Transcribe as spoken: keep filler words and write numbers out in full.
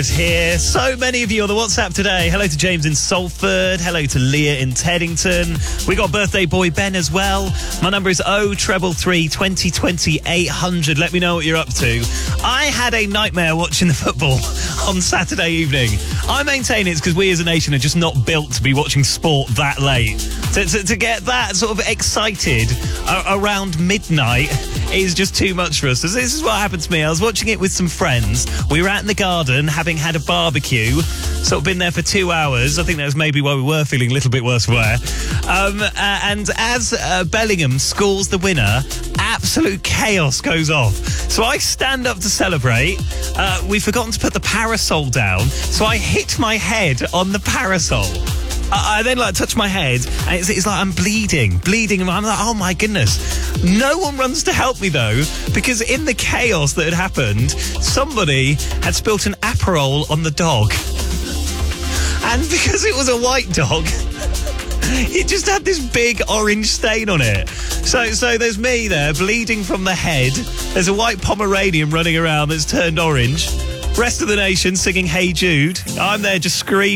Here, so many of you on the WhatsApp today. Hello to James in Salford. Hello to Leah in Teddington. We got birthday boy Ben as well. My number is oh treble three twenty twenty eight hundred. Let me know what you're up to. I had a nightmare watching the football on Saturday evening. I maintain it's because we as a nation are just not built to be watching sport that late. To, to, to get that sort of excited uh, around midnight is just too much for us. So this is what happened to me. I was watching it with some friends. We were out in the garden having had a barbecue. Sort of been there for two hours. I think that was maybe why we were feeling a little bit worse for wear. Um, uh, and as uh, Bellingham scores the winner, absolute chaos goes off. So I stand up to celebrate. Uh, we've forgotten to put the parasol down. So I hit my head on the parasol. I then like touch my head and it's, it's like I'm bleeding, bleeding. And I'm like, oh my goodness. No one runs to help me though, because in the chaos that had happened, somebody had spilt an Aperol on the dog. And because it was a white dog, it just had this big orange stain on it. So, so there's me there bleeding from the head. There's a white Pomeranian running around that's turned orange. Rest of the nation singing Hey Jude. I'm there just screaming.